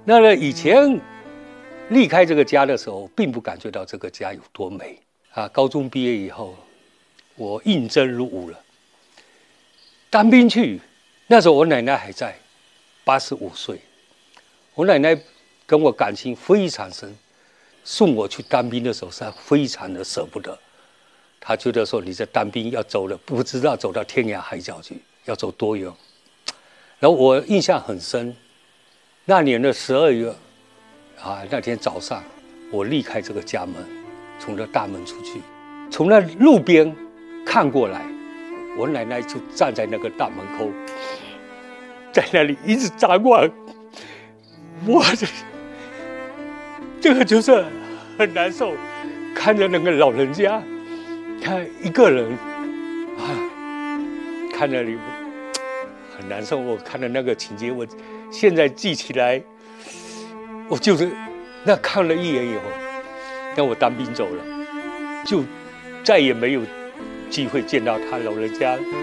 那么以前离开这个家的时候，并不感觉到这个家有多美啊。高中毕业以后，我应征入伍了，当兵去。那时候我奶奶还在，85岁。我奶奶跟我感情非常深，送我去当兵的时候是非常的舍不得。她觉得说你这当兵要走了，不知道走到天涯海角去，要走多远。然后我印象很深，那年的12月啊，那天早上我离开这个家门，从这大门出去，从那路边看过来，我奶奶就站在那个大门口，在那里一直张望。我这个就是很难受，看着那个老人家，他一个人啊，看着你很难受。我看到那个情节，我现在记起来，我就是那看了一眼以后，那我当兵走了，就再也没有机会见到他老人家了。